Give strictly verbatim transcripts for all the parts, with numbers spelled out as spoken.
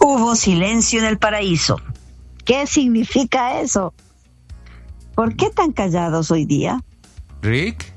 Hubo silencio en el paraíso. ¿Qué significa eso? ¿Por qué tan callados hoy día? Rick.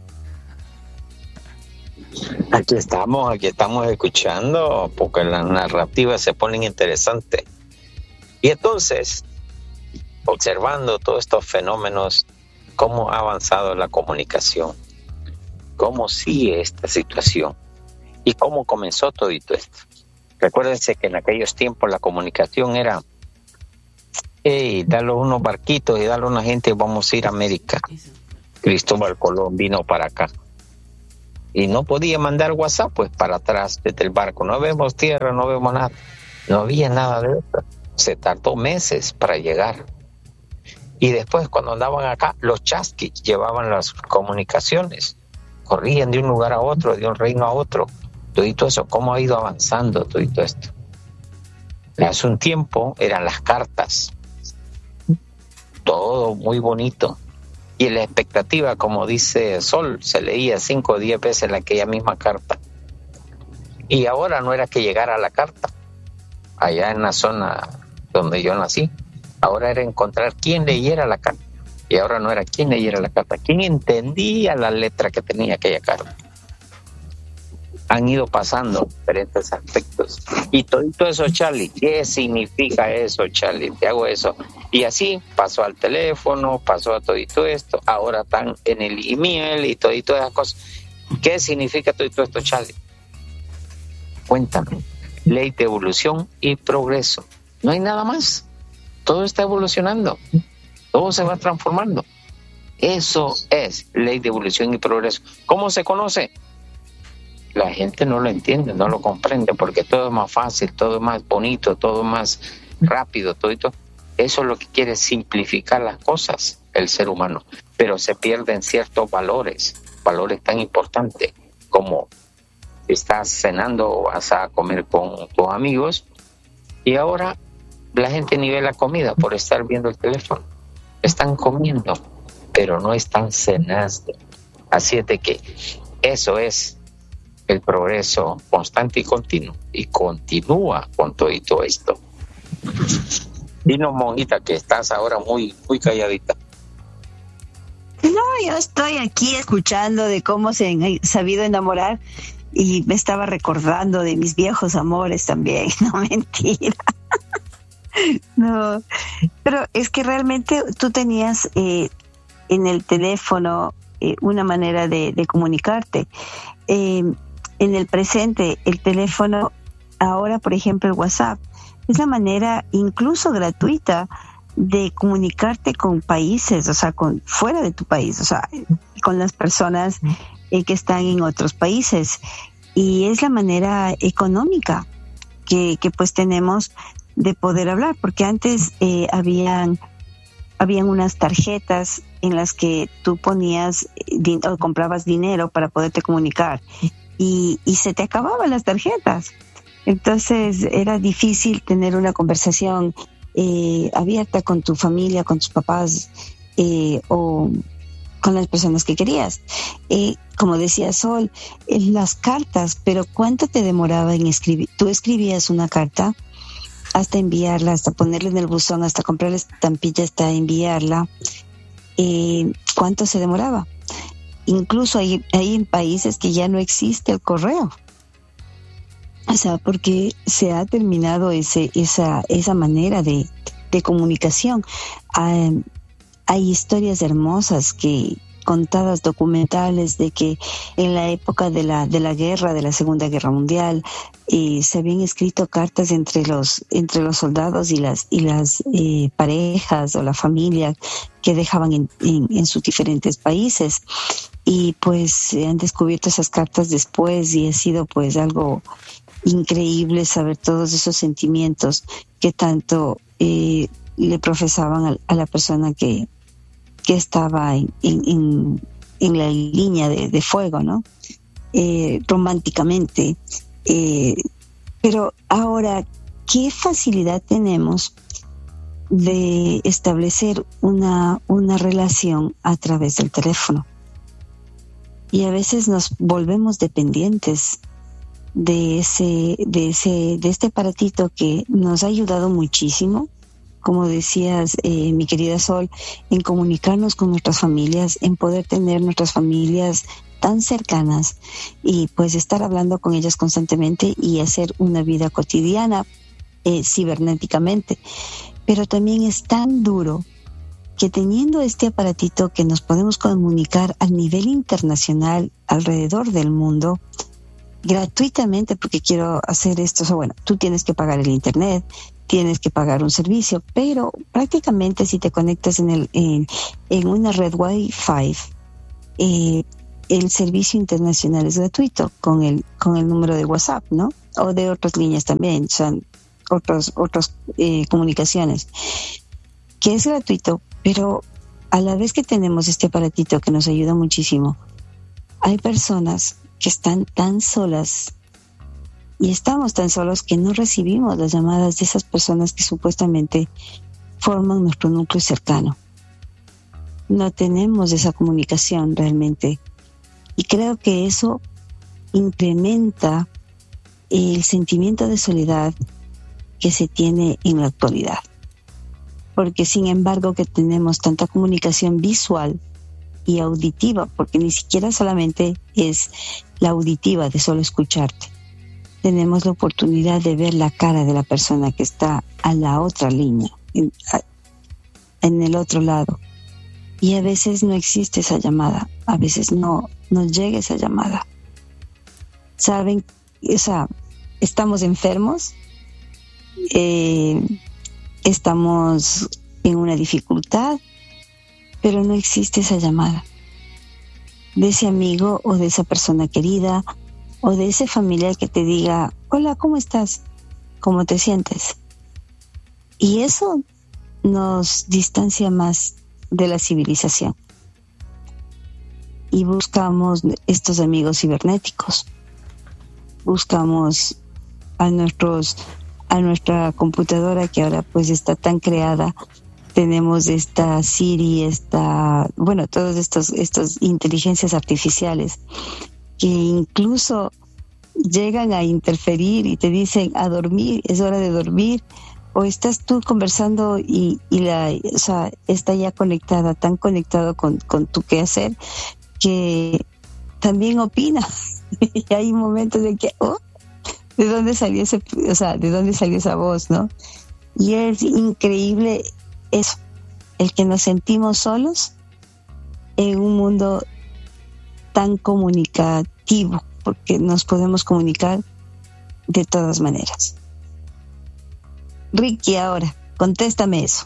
Aquí estamos, aquí estamos escuchando, porque las narrativas se ponen interesantes. Y entonces, observando todos estos fenómenos, cómo ha avanzado la comunicación, cómo sigue esta situación y cómo comenzó todo esto. Recuérdense que en aquellos tiempos la comunicación era, hey, dale unos barquitos y dale a una gente y vamos a ir a América. Cristóbal Colón vino para acá. Y no podía mandar WhatsApp pues para atrás desde el barco. No vemos tierra, no vemos nada. No había nada de eso. Se tardó meses para llegar. Y después cuando andaban acá, los chasquis llevaban las comunicaciones. Corrían de un lugar a otro, de un reino a otro. Todo eso, cómo ha ido avanzando todo esto. Hace un tiempo eran las cartas. Todo muy bonito. Y la expectativa, como dice Sol, se leía cinco o diez veces aquella misma carta. Y ahora no era que llegara la carta, allá en la zona donde yo nací. Ahora era encontrar quién leyera la carta. Y ahora no era quién leyera la carta, quién entendía la letra que tenía aquella carta. Han ido pasando diferentes aspectos. Y todo eso, Charlie, ¿qué significa eso, Charlie? Te hago eso. Y así pasó al teléfono, pasó a todo esto, ahora están en el email y todo todas esas cosas. ¿Qué significa todo esto, Charlie? Cuéntame. Ley de evolución y progreso. No hay nada más. Todo está evolucionando. Todo se va transformando. Eso es ley de evolución y progreso. ¿Cómo se conoce? La gente no lo entiende, no lo comprende, porque todo es más fácil, todo es más bonito, todo es más rápido, todo esto. Eso es lo que quiere, simplificar las cosas, el ser humano. Pero se pierden ciertos valores, valores tan importantes como estás cenando o vas a comer con tus amigos y ahora la gente ni ve la comida por estar viendo el teléfono. Están comiendo, pero no están cenando. Así es de que eso es el progreso constante y continuo, y continúa con todo esto. Dinos, monjita, que estás ahora muy, muy calladita. No, yo estoy aquí escuchando de cómo se han sabido enamorar y me estaba recordando de mis viejos amores también. No, mentira. No, pero es que realmente tú tenías eh, en el teléfono eh, una manera de, de comunicarte. Eh, en el presente, el teléfono, ahora por ejemplo el WhatsApp, es la manera incluso gratuita de comunicarte con países, o sea, con fuera de tu país, o sea, con las personas eh, que están en otros países. Y es la manera económica que, que pues tenemos de poder hablar, porque antes eh, habían habían unas tarjetas en las que tú ponías din- o comprabas dinero para poderte comunicar y, y se te acababan las tarjetas. Entonces era difícil tener una conversación eh, abierta con tu familia, con tus papás eh, o con las personas que querías. Eh, como decía Sol, eh, las cartas, pero ¿cuánto te demoraba en escribir? Tú escribías una carta hasta enviarla, hasta ponerla en el buzón, hasta comprar la estampilla, hasta enviarla. Eh, ¿Cuánto se demoraba? Incluso hay, hay en países que ya no existe el correo. O sea, porque se ha terminado ese, esa, esa manera de, de comunicación. Hay, hay historias hermosas que contadas documentales de que en la época de la de la guerra, de la Segunda Guerra Mundial, eh, se habían escrito cartas entre los entre los soldados y las y las eh, parejas o la familia que dejaban en, en, en sus diferentes países, y pues se han descubierto esas cartas después y ha sido pues algo increíble saber todos esos sentimientos que tanto eh, le profesaban a, a la persona que que estaba en, en, en la línea de, de fuego, ¿no? Eh, románticamente. Eh, pero ahora, ¿qué facilidad tenemos de establecer una, una relación a través del teléfono? Y a veces nos volvemos dependientes de ese, de ese, de este aparatito que nos ha ayudado muchísimo, como decías, eh, mi querida Sol, en comunicarnos con nuestras familias, en poder tener nuestras familias tan cercanas y pues estar hablando con ellas constantemente y hacer una vida cotidiana eh, cibernéticamente. Pero también es tan duro que teniendo este aparatito que nos podemos comunicar a nivel internacional alrededor del mundo, gratuitamente, porque quiero hacer esto, o sea, bueno, tú tienes que pagar el internet, tienes que pagar un servicio, pero prácticamente si te conectas en, el, en, en una red Wi-Fi, eh, el servicio internacional es gratuito con el, con el número de WhatsApp, ¿no? O de otras líneas también, son otros, otras eh, comunicaciones, que es gratuito, pero a la vez que tenemos este aparatito que nos ayuda muchísimo, hay personas que están tan solas y estamos tan solos que no recibimos las llamadas de esas personas que supuestamente forman nuestro núcleo cercano. No tenemos esa comunicación realmente y creo que eso incrementa el sentimiento de soledad que se tiene en la actualidad. Porque sin embargo que tenemos tanta comunicación visual y auditiva, porque ni siquiera solamente es la auditiva de solo escucharte. Tenemos la oportunidad de ver la cara de la persona que está a la otra línea, en, a, en el otro lado. Y a veces no existe esa llamada, a veces no, no llega esa llamada. Saben, o sea, estamos enfermos, eh, estamos en una dificultad, pero no existe esa llamada de ese amigo o de esa persona querida o de ese familiar que te diga, hola, ¿cómo estás? ¿Cómo te sientes? Y eso nos distancia más de la civilización. Y buscamos estos amigos cibernéticos. Buscamos a nuestros, a nuestra computadora que ahora pues está tan creada. Tenemos esta Siri, esta, bueno, todos estos, estos inteligencias artificiales que incluso llegan a interferir y te dicen a dormir, es hora de dormir, o estás tú conversando y, y la, o sea, está ya conectada, tan conectado con, con tu quehacer que también opina. Y hay momentos de que, oh, ¿de dónde salió ese, o sea, de dónde salió esa voz, no? Y es increíble eso, el que nos sentimos solos en un mundo tan comunicativo, porque nos podemos comunicar de todas maneras. Ricky, ahora, contéstame eso.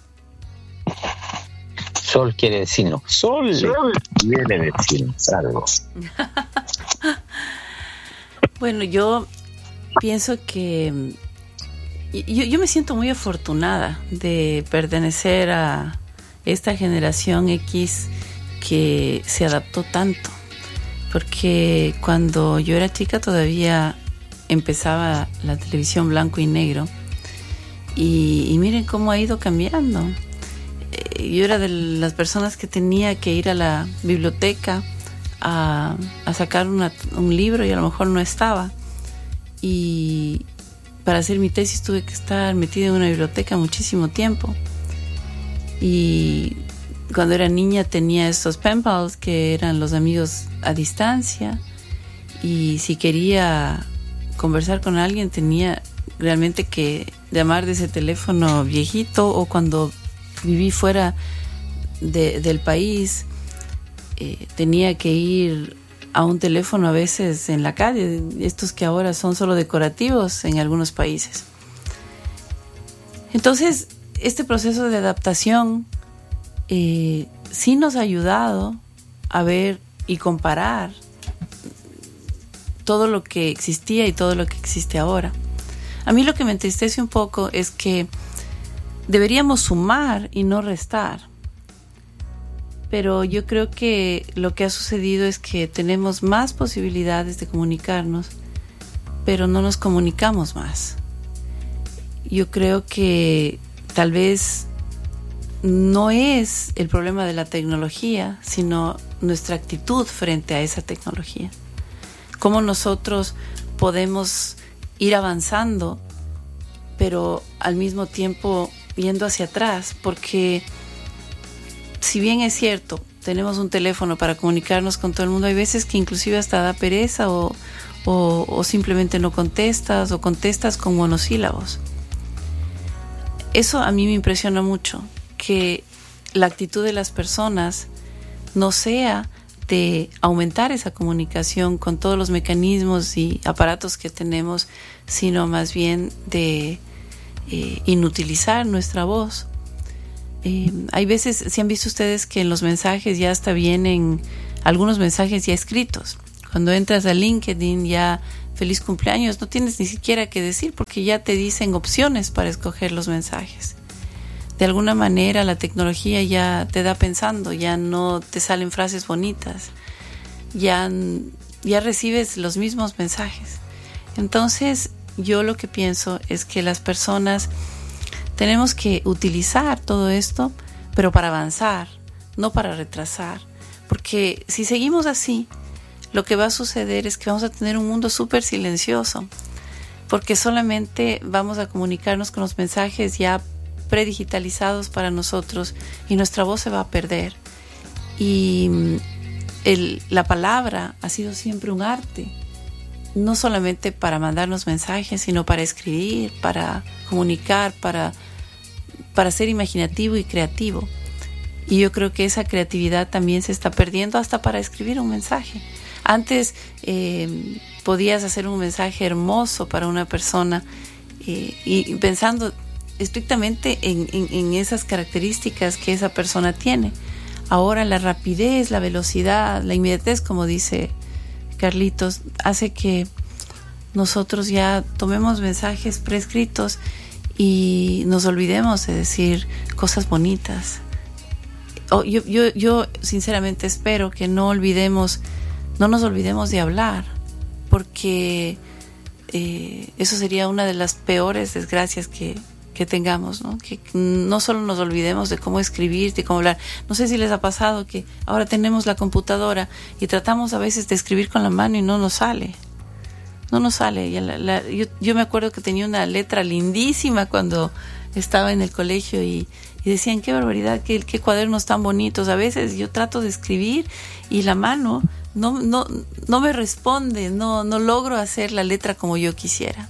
Sol quiere decirnos, Sol, Sol quiere decirnos algo. Bueno, yo pienso que Yo, yo me siento muy afortunada de pertenecer a esta generación X que se adaptó tanto, porque cuando yo era chica todavía empezaba la televisión blanco y negro y, y miren cómo ha ido cambiando. Eh, yo era de las personas que tenía que ir a la biblioteca a, a sacar una, un libro y a lo mejor no estaba, y para hacer mi tesis tuve que estar metida en una biblioteca muchísimo tiempo. Y cuando era niña tenía estos pen pals que eran los amigos a distancia. Y si quería conversar con alguien tenía realmente que llamar de ese teléfono viejito, o cuando viví fuera de, del país eh, tenía que ir a un teléfono a veces en la calle, estos que ahora son solo decorativos en algunos países. Entonces, este proceso de adaptación eh, sí nos ha ayudado a ver y comparar todo lo que existía y todo lo que existe ahora. A mí lo que me entristece un poco es que deberíamos sumar y no restar. Pero yo creo que lo que ha sucedido es que tenemos más posibilidades de comunicarnos, pero no nos comunicamos más. Yo creo que tal vez no es el problema de la tecnología, sino nuestra actitud frente a esa tecnología. Cómo nosotros podemos ir avanzando, pero al mismo tiempo yendo hacia atrás, porque si bien es cierto, tenemos un teléfono para comunicarnos con todo el mundo, hay veces que inclusive hasta da pereza o, o, o simplemente no contestas o contestas con monosílabos. Eso a mí me impresiona mucho, que la actitud de las personas no sea de aumentar esa comunicación con todos los mecanismos y aparatos que tenemos, sino más bien de eh, inutilizar nuestra voz. Eh, hay veces, si han visto ustedes que en los mensajes ya hasta vienen algunos mensajes ya escritos. Cuando entras a LinkedIn, ya feliz cumpleaños, no tienes ni siquiera que decir porque ya te dicen opciones para escoger los mensajes. De alguna manera la tecnología ya te da pensando, ya no te salen frases bonitas, ya, ya recibes los mismos mensajes. Entonces yo lo que pienso es que las personas tenemos que utilizar todo esto, pero para avanzar, no para retrasar. Porque si seguimos así, lo que va a suceder es que vamos a tener un mundo súper silencioso, porque solamente vamos a comunicarnos con los mensajes ya predigitalizados para nosotros y nuestra voz se va a perder. Y el, la palabra ha sido siempre un arte, no solamente para mandarnos mensajes, sino para escribir, para comunicar, para, para ser imaginativo y creativo. Y yo creo que esa creatividad también se está perdiendo hasta para escribir un mensaje. Antes eh, podías hacer un mensaje hermoso para una persona eh, y pensando estrictamente en, en, en esas características que esa persona tiene. Ahora la rapidez, la velocidad, la inmediatez, como dice Carlitos, hace que nosotros ya tomemos mensajes prescritos y nos olvidemos de decir cosas bonitas. Oh, yo, yo, yo sinceramente espero que no olvidemos, no nos olvidemos de hablar, porque eh, eso sería una de las peores desgracias que, que tengamos, ¿no? Que no solo nos olvidemos de cómo escribir, de cómo hablar. No sé si les ha pasado que ahora tenemos la computadora y tratamos a veces de escribir con la mano y no nos sale. No nos sale. Y la, la, yo, yo me acuerdo que tenía una letra lindísima cuando estaba en el colegio y, y decían, qué barbaridad, qué, qué cuadernos tan bonitos. A veces yo trato de escribir y la mano no, no, no me responde, no, no logro hacer la letra como yo quisiera.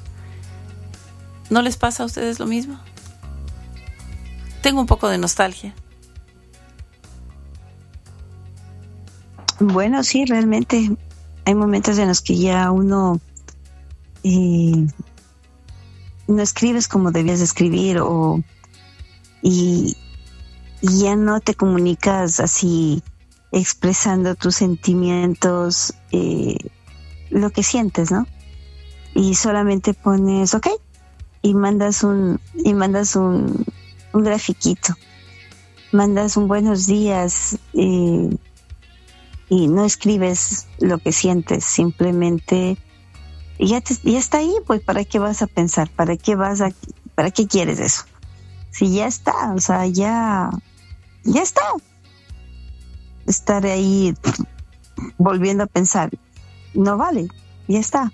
¿No les pasa a ustedes lo mismo? Tengo un poco de nostalgia. Bueno, sí, realmente hay momentos en los que ya uno eh, no escribes como debías escribir o y, y ya no te comunicas así expresando tus sentimientos, eh, lo que sientes, ¿no? Y solamente pones ok y mandas un y mandas un, un grafiquito, mandas un buenos días eh, y no escribes lo que sientes, simplemente ya, te, ya está ahí, pues ¿para qué vas a pensar? ¿Para qué vas a, para qué quieres eso? Si ya está, o sea, ya, ya está. Estar ahí volviendo a pensar, no vale, ya está.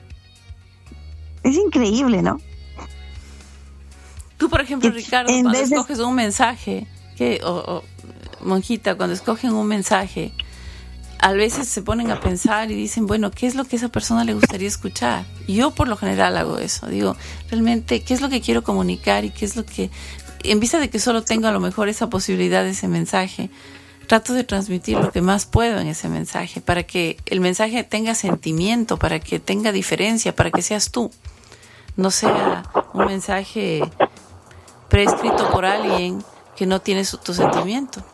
Es increíble, ¿no? Tú, por ejemplo, que, Ricardo, cuando escoges de... un mensaje, que, o, o Monjita, cuando escogen un mensaje, a veces se ponen a pensar y dicen, bueno, ¿qué es lo que a esa persona le gustaría escuchar? Yo por lo general hago eso, digo, realmente, ¿qué es lo que quiero comunicar y qué es lo que, en vista de que solo tengo a lo mejor esa posibilidad de ese mensaje, trato de transmitir lo que más puedo en ese mensaje, para que el mensaje tenga sentimiento, para que tenga diferencia, para que seas tú, no sea un mensaje prescrito por alguien que no tiene su, tu sentimiento.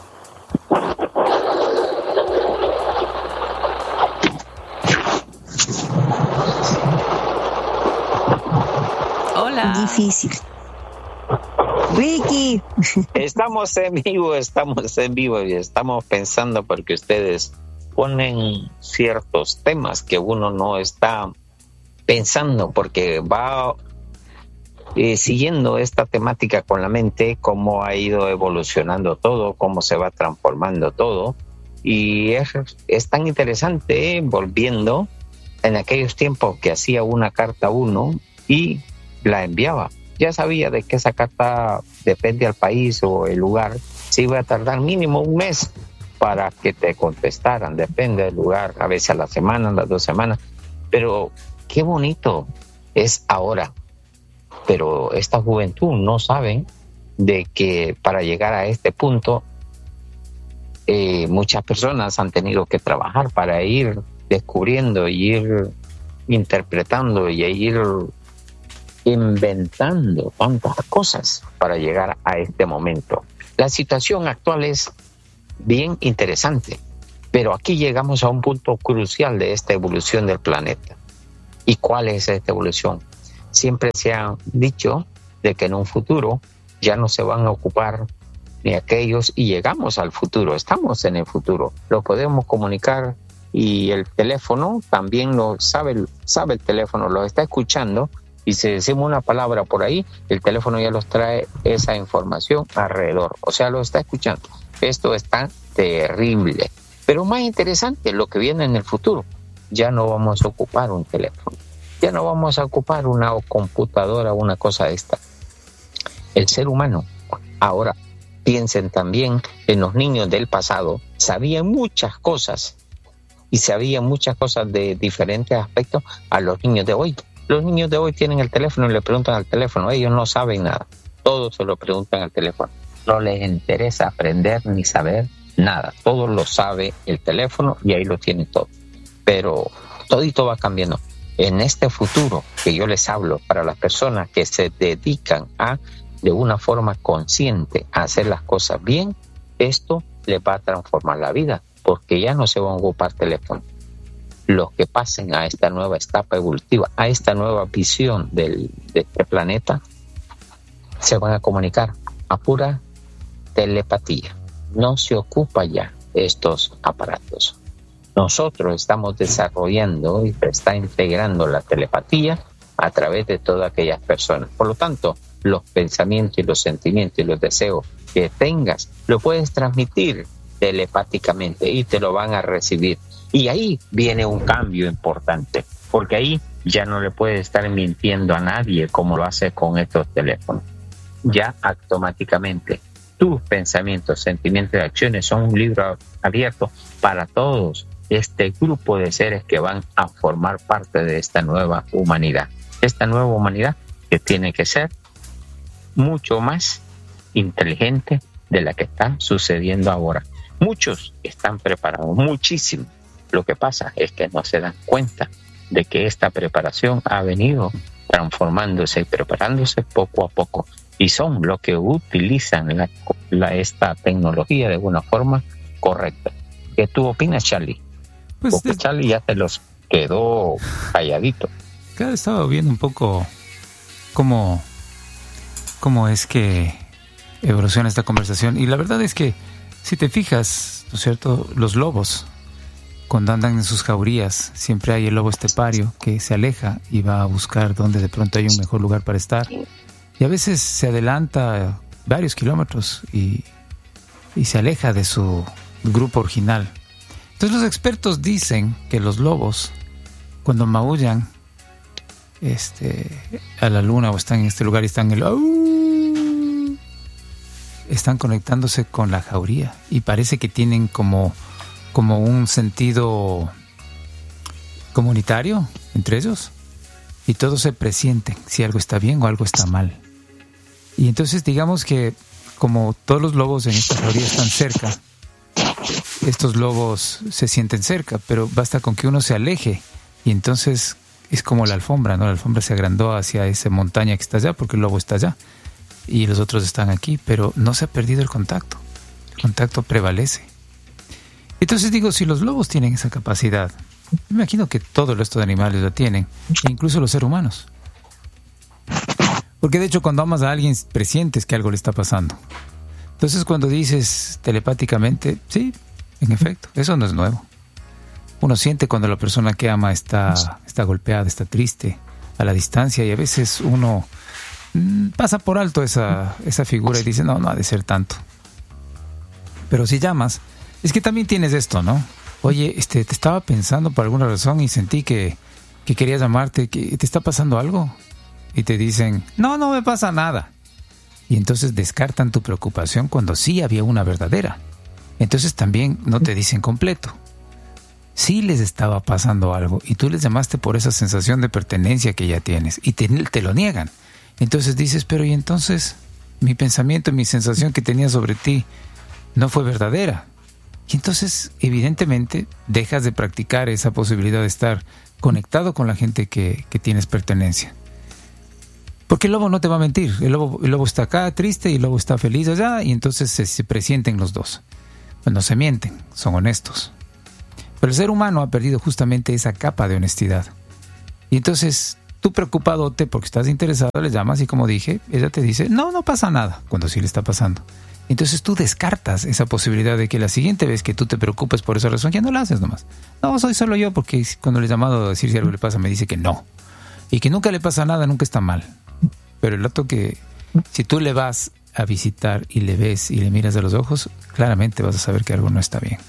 Hola. Difícil. Ricky. Estamos en vivo, estamos en vivo y estamos pensando porque ustedes ponen ciertos temas que uno no está pensando porque va eh, siguiendo esta temática con la mente, cómo ha ido evolucionando todo, cómo se va transformando todo y es, es tan interesante, eh, volviendo en aquellos tiempos que hacía una carta uno y la enviaba. Ya sabía de que esa carta, depende del país o el lugar, se iba a tardar mínimo un mes para que te contestaran, depende del lugar, a veces a la semana, a las dos semanas. Pero qué bonito es ahora. Pero esta juventud no sabe de que para llegar a este punto eh, muchas personas han tenido que trabajar para ir descubriendo y ir interpretando y ir inventando tantas cosas para llegar a este momento. La situación actual es bien interesante, pero aquí llegamos a un punto crucial de esta evolución del planeta. ¿Y cuál es esta evolución? Siempre se ha dicho de que en un futuro ya no se van a ocupar ni aquellos, y llegamos al futuro, estamos en el futuro, lo podemos comunicar, y el teléfono también lo sabe, sabe el teléfono, lo está escuchando, y si decimos una palabra por ahí, el teléfono ya los trae esa información alrededor, o sea, lo está escuchando. Esto está terrible, pero más interesante lo que viene en el futuro. Ya no vamos a ocupar un teléfono, ya no vamos a ocupar una computadora, una cosa de esta. El ser humano, ahora piensen también en los niños del pasado, sabían muchas cosas y sabían muchas cosas de diferentes aspectos a los niños de hoy. Los niños de hoy tienen el teléfono y le preguntan al teléfono, ellos no saben nada, todos se lo preguntan al teléfono, no les interesa aprender ni saber nada, todo lo sabe el teléfono y ahí lo tienen todo. Pero todito va cambiando. En este futuro que yo les hablo, para las personas que se dedican a, de una forma consciente, a hacer las cosas bien, esto les va a transformar la vida, porque ya no se van a ocupar teléfono. Los que pasen a esta nueva etapa evolutiva, a esta nueva visión del, de este planeta, se van a comunicar a pura telepatía. No se ocupa ya estos aparatos. Nosotros estamos desarrollando y se está integrando la telepatía a través de todas aquellas personas. Por lo tanto, los pensamientos y los sentimientos y los deseos que tengas, lo puedes transmitir telepáticamente y te lo van a recibir. Y ahí viene un cambio importante, porque ahí ya no le puedes estar mintiendo a nadie como lo hace con estos teléfonos. Ya automáticamente tus pensamientos, sentimientos y acciones son un libro abierto para todos este grupo de seres que van a formar parte de esta nueva humanidad. Esta nueva humanidad que tiene que ser mucho más inteligente de la que está sucediendo ahora. Muchos están preparados, muchísimo. Lo que pasa es que no se dan cuenta de que esta preparación ha venido transformándose y preparándose poco a poco. Y son los que utilizan la, la, esta tecnología de una forma correcta. ¿Qué tú opinas, Charlie? Pues Porque de... Charlie ya se los quedó calladito. Claro, estaba viendo un poco cómo, cómo es que evoluciona esta conversación. Y la verdad es que, si te fijas, ¿no es cierto?, los lobos, cuando andan en sus jaurías, siempre hay el lobo estepario que se aleja y va a buscar donde de pronto hay un mejor lugar para estar. Y a veces se adelanta varios kilómetros y, y se aleja de su grupo original. Entonces los expertos dicen que los lobos, cuando maullan este, a la luna o están en este lugar y están en el... ¡Au! Están conectándose con la jauría y parece que tienen como... como un sentido comunitario entre ellos, y todos se presienten si algo está bien o algo está mal. Y entonces digamos que como todos los lobos en esta jauría están cerca, estos lobos se sienten cerca, pero basta con que uno se aleje y entonces es como la alfombra, ¿no? La alfombra se agrandó hacia esa montaña que está allá porque el lobo está allá y los otros están aquí, pero no se ha perdido el contacto. El contacto prevalece. Entonces digo, si los lobos tienen esa capacidad, me imagino que todo el resto de animales la tienen, e incluso los seres humanos. Porque de hecho cuando amas a alguien presientes que algo le está pasando. Entonces cuando dices telepáticamente, sí, en efecto, eso no es nuevo. Uno siente cuando la persona que ama está, está golpeada, está triste, a la distancia, y a veces uno mmm, pasa por alto esa, esa figura y dice, no, no ha de ser tanto. Pero si llamas, es que también tienes esto, ¿no? Oye, este, te estaba pensando por alguna razón y sentí que que querías llamarte, que te está pasando algo, y te dicen, no, no me pasa nada. Y entonces descartan tu preocupación cuando sí había una verdadera. Entonces también no te dicen completo. Sí les estaba pasando algo y tú les llamaste por esa sensación de pertenencia que ya tienes y te, te lo niegan. Entonces dices, pero y entonces mi pensamiento, mi sensación que tenía sobre ti no fue verdadera. Y entonces evidentemente dejas de practicar esa posibilidad de estar conectado con la gente que, que tienes pertenencia. Porque el lobo no te va a mentir. El lobo, el lobo está acá triste y el lobo está feliz allá, y entonces se, se presienten los dos. Pues no se mienten, son honestos. Pero el ser humano ha perdido justamente esa capa de honestidad. Y entonces tú preocupadote porque estás interesado, le llamas y como dije, ella te dice, no, no pasa nada, cuando sí le está pasando. Entonces tú descartas esa posibilidad de que la siguiente vez que tú te preocupes por esa razón, ya no la haces nomás. No, soy solo yo, porque cuando le he llamado a decir si algo le pasa, me dice que no. Y que nunca le pasa nada, nunca está mal. Pero el dato que si tú le vas a visitar y le ves y le miras a los ojos, claramente vas a saber que algo no está bien.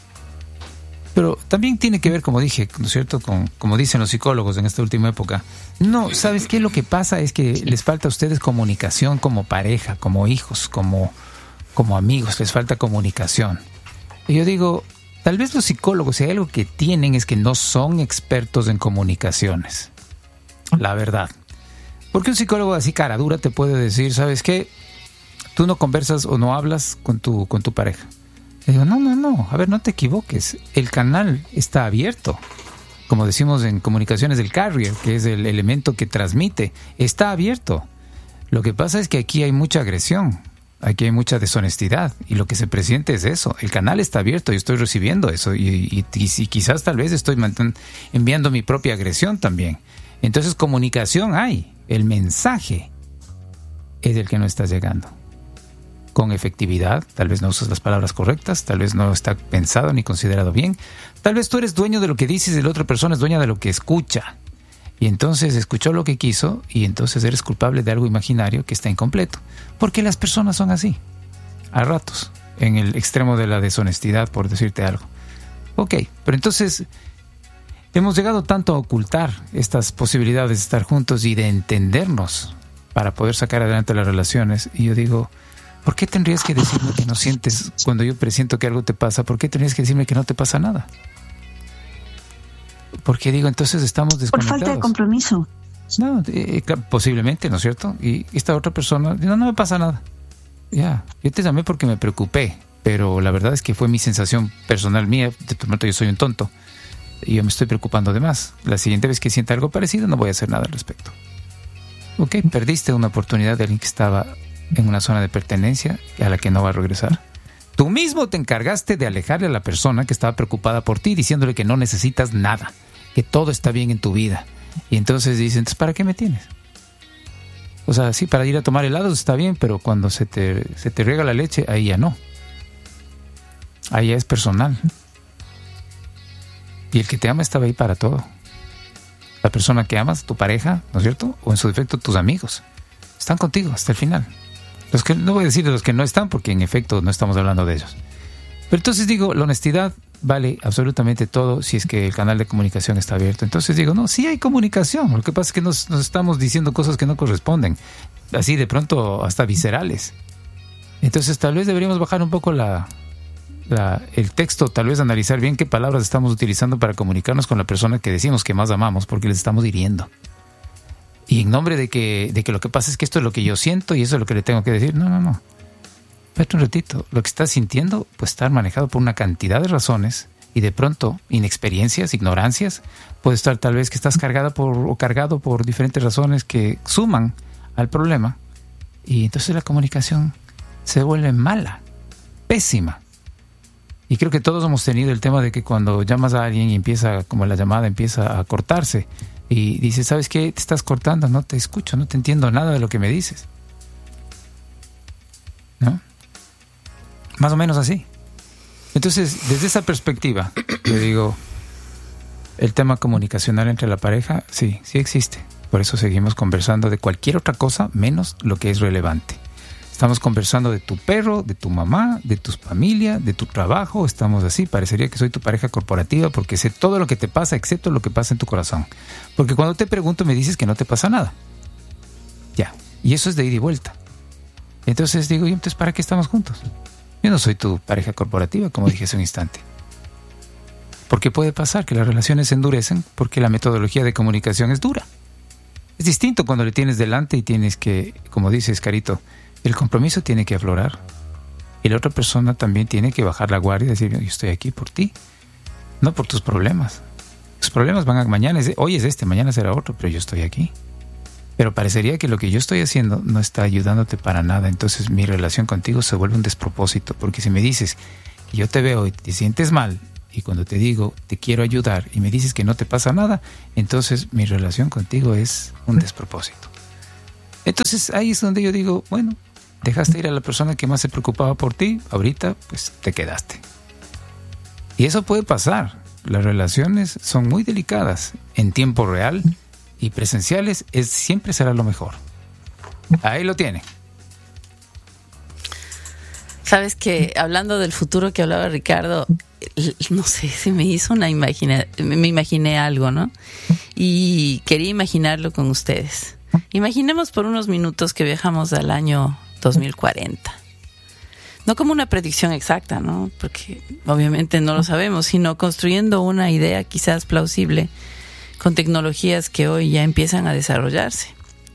Pero también tiene que ver, como dije, ¿no es cierto?, con, como dicen los psicólogos en esta última época. No, ¿sabes qué? Lo que pasa es que les falta a ustedes comunicación como pareja, como hijos, como, como amigos, les falta comunicación. Y yo digo, tal vez los psicólogos, si hay algo que tienen, es que no son expertos en comunicaciones. La verdad. Porque un psicólogo así cara dura te puede decir, ¿sabes qué? Tú no conversas o no hablas con tu, con tu pareja. Le digo, no, no, no, a ver, no te equivoques. El canal está abierto. Como decimos en comunicaciones, el carrier, que es el elemento que transmite, está abierto. Lo que pasa es que aquí hay mucha agresión, aquí hay mucha deshonestidad, y lo que se presiente es eso. El canal está abierto, yo estoy recibiendo eso, y, y, y, y quizás tal vez estoy enviando mi propia agresión también. Entonces comunicación hay. El mensaje es el que no está llegando con efectividad. Tal vez no usas las palabras correctas, tal vez no está pensado ni considerado bien, tal vez tú eres dueño de lo que dices y la otra persona es dueña de lo que escucha, y entonces escuchó lo que quiso y entonces eres culpable de algo imaginario que está incompleto, porque las personas son así a ratos, en el extremo de la deshonestidad, por decirte algo. Ok, pero entonces hemos llegado tanto a ocultar estas posibilidades de estar juntos y de entendernos para poder sacar adelante las relaciones. Y yo digo, ¿por qué tendrías que decirme que no sientes cuando yo presiento que algo te pasa? ¿Por qué tendrías que decirme que no te pasa nada? Porque digo, entonces estamos desconectados. Por falta de compromiso. No, eh, posiblemente, ¿no es cierto? Y esta otra persona, no, no me pasa nada. Ya, yo te llamé porque me preocupé, pero la verdad es que fue mi sensación personal mía. De pronto yo soy un tonto y yo me estoy preocupando de más. La siguiente vez que sienta algo parecido no voy a hacer nada al respecto. Ok, perdiste una oportunidad de alguien que estaba en una zona de pertenencia a la que no va a regresar. Tú mismo te encargaste de alejarle a la persona que estaba preocupada por ti, diciéndole que no necesitas nada, que todo está bien en tu vida. Y entonces dicen, entonces, ¿para qué me tienes? O sea, sí, para ir a tomar helados está bien, pero cuando se te, se te riega la leche, ahí ya no. Ahí ya es personal. Y el que te ama estaba ahí para todo. La persona que amas, tu pareja, ¿no es cierto? O en su defecto, tus amigos, están contigo hasta el final. Los que no voy a decir de los que no están, porque en efecto no estamos hablando de ellos. Pero entonces digo, la honestidad vale absolutamente todo si es que el canal de comunicación está abierto. Entonces digo, no, sí hay comunicación. Lo que pasa es que nos, nos estamos diciendo cosas que no corresponden. Así de pronto hasta viscerales. Entonces tal vez deberíamos bajar un poco la... La, el texto, tal vez analizar bien qué palabras estamos utilizando para comunicarnos con la persona que decimos que más amamos, porque les estamos hiriendo. Y en nombre de que, de que lo que pasa es que esto es lo que yo siento y eso es lo que le tengo que decir. No, no, no. Espérate un ratito. Lo que estás sintiendo puede estar manejado por una cantidad de razones y de pronto inexperiencias, ignorancias. Puede estar tal vez que estás cargada por o cargado por diferentes razones que suman al problema. Y entonces la comunicación se vuelve mala, pésima. Y creo que todos hemos tenido el tema de que cuando llamas a alguien y empieza, como la llamada empieza a cortarse, y dices, ¿sabes qué? Te estás cortando, no te escucho, no te entiendo nada de lo que me dices. ¿No? Más o menos así. Entonces, desde esa perspectiva, yo digo, el tema comunicacional entre la pareja, sí, sí existe. Por eso seguimos conversando de cualquier otra cosa menos lo que es relevante. Estamos conversando de tu perro, de tu mamá, de tu familia, de tu trabajo. Estamos así. Parecería que soy tu pareja corporativa porque sé todo lo que te pasa, excepto lo que pasa en tu corazón. Porque cuando te pregunto me dices que no te pasa nada. Ya. Y eso es de ida y vuelta. Entonces digo, ¿y entonces para qué estamos juntos? Yo no soy tu pareja corporativa, como dije hace un instante. Porque puede pasar que las relaciones se endurecen porque la metodología de comunicación es dura. Es distinto cuando le tienes delante y tienes que, como dices, Carito, el compromiso tiene que aflorar. Y la otra persona también tiene que bajar la guardia y decir, yo estoy aquí por ti, no por tus problemas. Tus problemas van a mañana, es, hoy es este, mañana será otro, pero yo estoy aquí. Pero parecería que lo que yo estoy haciendo no está ayudándote para nada. Entonces mi relación contigo se vuelve un despropósito. Porque si me dices que yo te veo y te sientes mal, y cuando te digo te quiero ayudar y me dices que no te pasa nada, entonces mi relación contigo es un despropósito. Entonces ahí es donde yo digo, bueno, dejaste ir a la persona que más se preocupaba por ti, ahorita pues te quedaste. Y eso puede pasar. Las relaciones son muy delicadas. En tiempo real y presenciales es, siempre será lo mejor. Ahí lo tiene. Sabes que hablando del futuro que hablaba Ricardo, no sé, se me hizo una imagina, me imaginé algo, ¿no? Y quería imaginarlo con ustedes. Imaginemos por unos minutos que viajamos al año dos mil cuarenta. No como una predicción exacta, ¿no? Porque obviamente no lo sabemos, sino construyendo una idea quizás plausible con tecnologías que hoy ya empiezan a desarrollarse.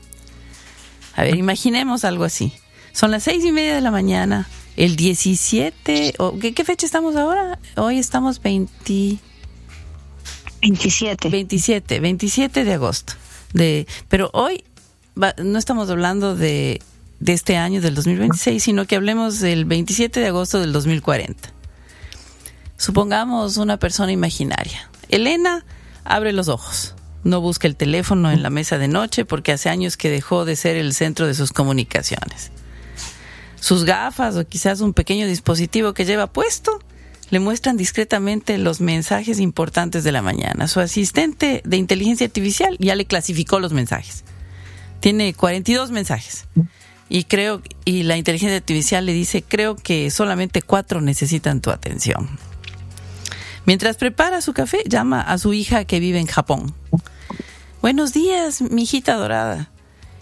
A ver, imaginemos algo así. Son las seis y media de la mañana, el diecisiete, o ¿qué, qué fecha estamos ahora? Hoy estamos veinte, veintisiete. veintisiete, veintisiete de agosto. De, pero hoy va, no estamos hablando de, de este año, del dos mil veintiséis, sino que hablemos del veintisiete de agosto del dos mil cuarenta. Supongamos una persona imaginaria. Elena abre los ojos. No busca el teléfono en la mesa de noche porque hace años que dejó de ser el centro de sus comunicaciones. Sus gafas o quizás un pequeño dispositivo que lleva puesto le muestran discretamente los mensajes importantes de la mañana. Su asistente de inteligencia artificial ya le clasificó los mensajes. Tiene cuarenta y dos mensajes. Y creo y la inteligencia artificial le dice, creo que solamente cuatro necesitan tu atención. Mientras prepara su café, llama a su hija que vive en Japón. Buenos días, mi hijita dorada.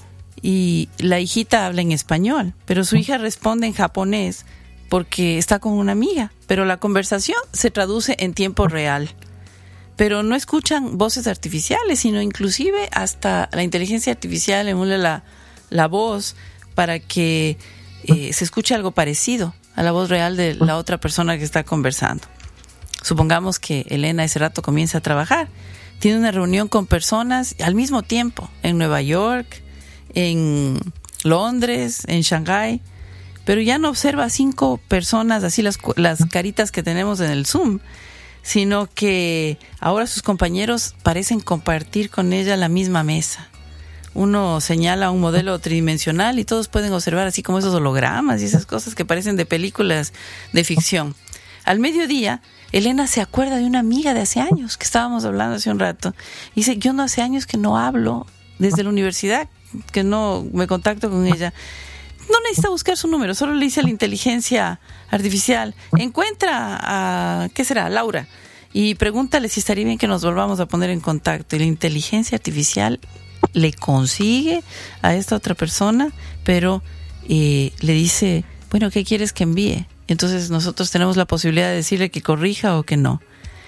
Y la hijita habla en español, pero su hija responde en japonés porque está con una amiga. Pero la conversación se traduce en tiempo real. Pero no escuchan voces artificiales, sino inclusive hasta la inteligencia artificial emula la, la voz para que eh, se escuche algo parecido a la voz real de la otra persona que está conversando. Supongamos que Elena ese rato comienza a trabajar. Tiene una reunión con personas al mismo tiempo en Nueva York, en Londres, en Shanghái, pero ya no observa a cinco personas, así las, las caritas que tenemos en el Zoom, sino que ahora sus compañeros parecen compartir con ella la misma mesa. Uno señala un modelo tridimensional y todos pueden observar así como esos hologramas y esas cosas que parecen de películas de ficción. Al mediodía, Elena se acuerda de una amiga de hace años que estábamos hablando hace un rato. Y dice, yo no hace años que no hablo desde la universidad, que no me contacto con ella. No necesita buscar su número, solo le dice a la inteligencia artificial, encuentra a, ¿qué será? Laura, y pregúntale si estaría bien que nos volvamos a poner en contacto. Y la inteligencia artificial le consigue a esta otra persona, pero eh, le dice, bueno, ¿qué quieres que envíe? Entonces nosotros tenemos la posibilidad de decirle que corrija o que no.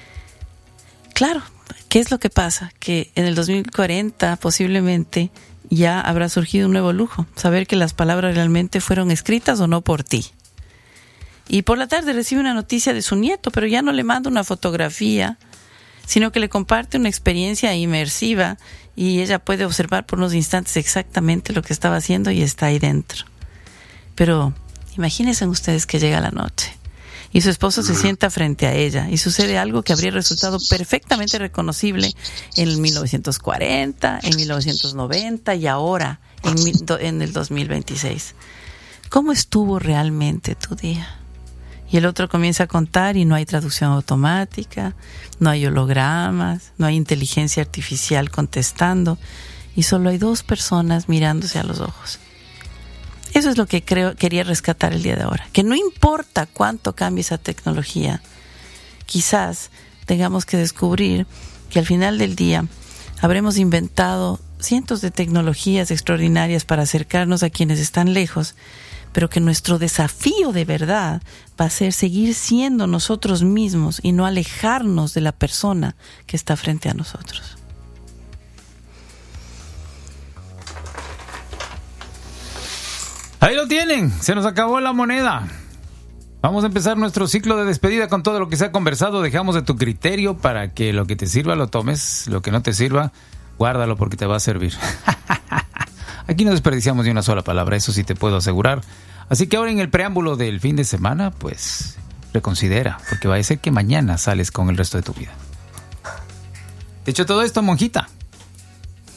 Claro, ¿qué es lo que pasa? Que en el dos mil cuarenta posiblemente ya habrá surgido un nuevo lujo, saber que las palabras realmente fueron escritas o no por ti. Y por la tarde recibe una noticia de su nieto, pero ya no le manda una fotografía, sino que le comparte una experiencia inmersiva y ella puede observar por unos instantes exactamente lo que estaba haciendo y está ahí dentro. Pero imagínense ustedes que llega la noche y su esposo se sienta frente a ella y sucede algo que habría resultado perfectamente reconocible en mil novecientos cuarenta, en mil novecientos noventa y ahora en, en el dos mil veintiséis. ¿Cómo estuvo realmente tu día? Y el otro comienza a contar y no hay traducción automática, no hay hologramas, no hay inteligencia artificial contestando y solo hay dos personas mirándose a los ojos. Eso es lo que creo quería rescatar el día de ahora. Que no importa cuánto cambie esa tecnología, quizás tengamos que descubrir que al final del día habremos inventado cientos de tecnologías extraordinarias para acercarnos a quienes están lejos, pero que nuestro desafío de verdad va a ser seguir siendo nosotros mismos y no alejarnos de la persona que está frente a nosotros. Ahí lo tienen, se nos acabó la moneda. Vamos a empezar nuestro ciclo de despedida con todo lo que se ha conversado. Dejamos de tu criterio para que lo que te sirva lo tomes, lo que no te sirva, guárdalo porque te va a servir. Aquí no desperdiciamos ni una sola palabra, eso sí te puedo asegurar. Así que ahora en el preámbulo del fin de semana, pues reconsidera, porque va a ser que mañana sales con el resto de tu vida. Dicho todo esto, monjita,